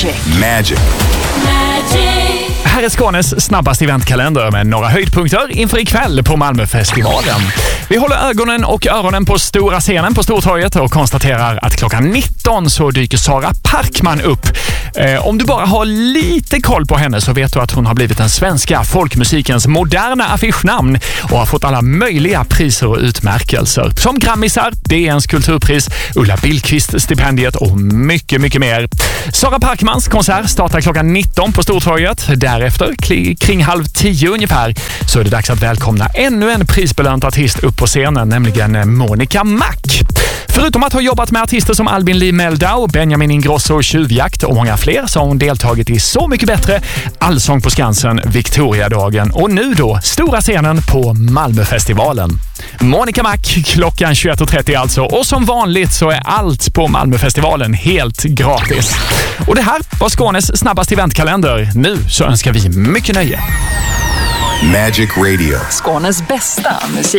Magic. Här är Skånes snabbaste eventkalender med några höjdpunkter inför ikväll på Malmöfestivalen. Vi håller ögonen och öronen på stora scenen på Stortorget och konstaterar att klockan 19 så dyker Sara Parkman upp. Om du bara har lite koll på henne så vet du att hon har blivit den svenska folkmusikens moderna affischnamn och har fått alla möjliga priser och utmärkelser. Som Grammisar, DNs kulturpris, Ulla Billqvist-stipendiet och mycket, mycket mer. Sara Parkmans konsert startar klockan 19 på Stortorget. Därefter, kring 9:30 ungefär, så är det dags att välkomna ännu en prisbelönt artist upp på scenen, nämligen Monica Mac. Förutom att ha jobbat med artister som Albin Lee Meldau, Benjamin Ingrosso, Tjuvjakt och många fler så har hon deltagit i Så mycket bättre, Allsång på Skansen, Victoriadagen och nu då stora scenen på Malmöfestivalen. Monica Mac klockan 21:30 alltså, och som vanligt så är allt på Malmöfestivalen helt gratis. Och det här var Skånes snabbaste eventkalender. Nu så önskar vi mycket nöje. Magic Radio. Skånes bästa musik.